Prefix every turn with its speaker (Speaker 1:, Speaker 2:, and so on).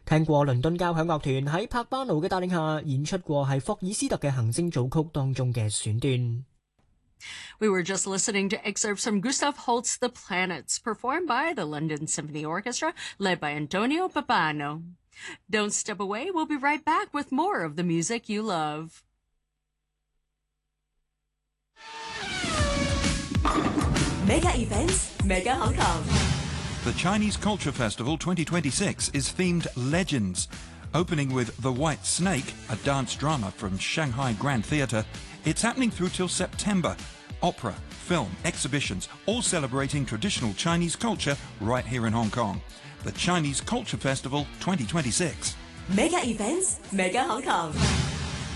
Speaker 1: 聽過倫敦交響樂團喺柏巴奴嘅帶領下演出過係霍爾斯特嘅行星組曲當中嘅選段。
Speaker 2: We were just listening to excerpts from Gustav Holst's The Planets, performed by the London Symphony Orchestra, led by Antonio Pappano. Don't step away, we'll be right back with more of the music you love.
Speaker 3: Mega Events, Mega Hong Kong.
Speaker 4: The Chinese Culture Festival 2026 is themed Legends. Opening with The White Snake, a dance drama from Shanghai Grand Theatre, it's happening through till September. Opera, film, exhibitions, all celebrating traditional Chinese culture right here in Hong Kong. The Chinese Culture Festival 2026.
Speaker 3: Mega Events, Mega Hong Kong.